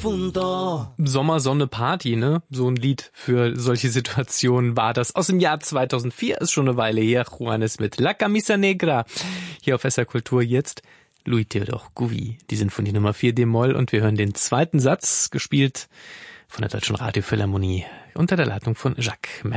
profundo. Sommer, Sonne, Party, ne? So ein Lied für solche Situationen war das. Aus dem Jahr 2004, ist schon eine Weile her. Juanes mit La Camisa Negra. Hier auf SR Kultur jetzt Louis Theodor Gouvi, die Sinfonie Nummer 4 d-Moll, und wir hören den zweiten Satz, gespielt von der Deutschen Radiophilharmonie unter der Leitung von Jacques Mertin.